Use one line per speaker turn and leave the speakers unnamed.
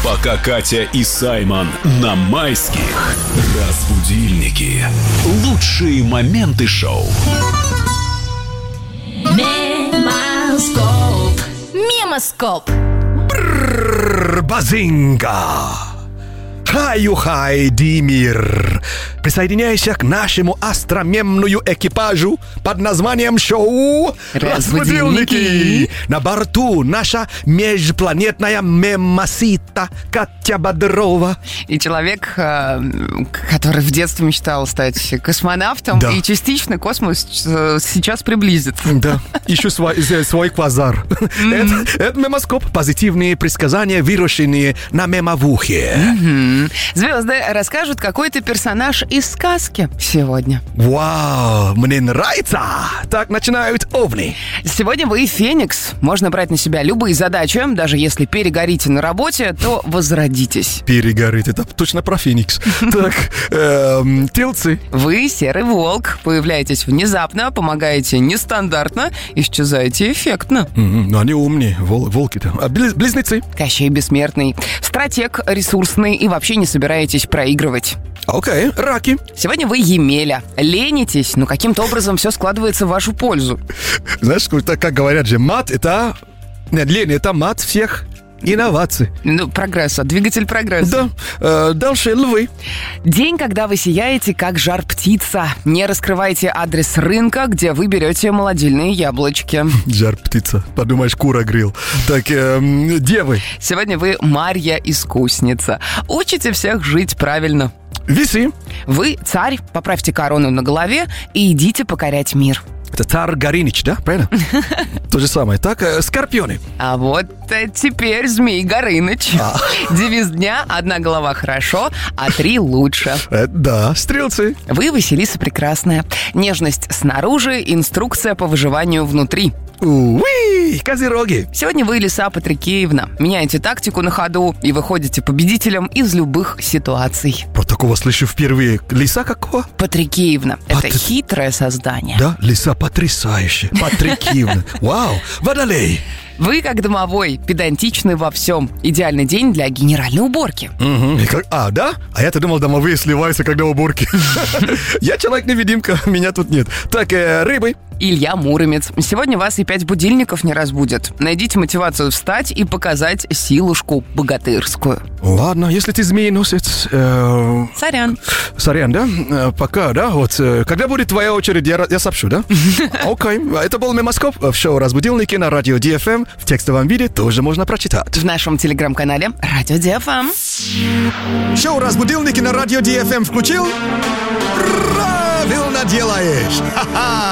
Пока Катя и Саймон на майских. Разбудильники. Лучшие моменты шоу.
Мемоскоп. Мемоскоп.
Базинга! Хаю-хай, Димир! Присоединяйся к нашему астромемную экипажу под названием шоу «Разбудильники». На борту наша межпланетная мемасита Катя Бодрова.
И человек, который в детстве мечтал стать космонавтом,
да.
И частично космос сейчас приблизится.
Да, ищу свой квазар. Это мемоскоп. Позитивные предсказания, выращенные на мемовухе.
Звезды расскажут, какой ты персонаж из сказки сегодня.
Вау, мне нравится! Так начинают овны.
Сегодня вы Феникс. Можно брать на себя любые задачи. Даже если перегорите на работе, то возродитесь.
Перегорит, это точно про Феникс. Так, тельцы.
Вы Серый Волк. Появляетесь внезапно, помогаете нестандартно, исчезаете эффектно.
Ну, они умные, волки-то. А близнецы?
Кощей Бессмертный. Стратег ресурсный и вообще не собираетесь проигрывать.
Окей, раки.
Сегодня вы Емеля. Ленитесь, но каким-то образом все складывается в вашу пользу.
Знаешь, как говорят же, мат это... Нет, лень это мат всех инноваций.
Ну, прогресса, двигатель прогресса.
Да, дальше львы.
День, когда вы сияете, как жар-птица. Не раскрывайте адрес рынка, где вы берете молодильные яблочки.
Жар-птица, подумаешь, кура грил. Так, девы.
Сегодня вы Марья-искусница. Учите всех жить правильно.
Весы.
Вы царь, поправьте корону на голове и идите покорять мир.
Это царь Горынич, да? Правильно? То же самое. Так, скорпионы.
А вот теперь Змей Горыныч. Девиз дня: 1 голова хорошо, а 3 лучше.
Да, стрелцы.
Вы Василиса Прекрасная. Нежность снаружи, инструкция по выживанию внутри.
Уи, козероги.
Сегодня вы Лиса Патрикеевна. Меняете тактику на ходу и выходите победителем из любых ситуаций.
Про такого слышу впервые. Лиса какого?
Патрикеевна. Это хитрое создание.
Да, лиса потрясающая. Патрикеевна. Вау, водолей.
Вы, как домовой, педантичны во всем. Идеальный день для генеральной уборки.
Да? А я-то думал, домовые сливаются, когда уборки. Я человек-невидимка, меня тут нет. Так, рыбы.
Илья Муромец. Сегодня вас и 5 будильников не разбудят. Найдите мотивацию встать и показать силушку богатырскую.
Ладно, если ты змееносец...
Сорян,
да? Пока, да? Вот, когда будет твоя очередь, я сообщу, да? Окей. Это был мемоскоп в шоу «Разбудильники» на радио DFM. В текстовом виде тоже можно прочитать.
В нашем телеграм-канале Радио DFM.
Шоу «Разбудильники» на радио DFM включил? Правильно делаешь! Ха-ха!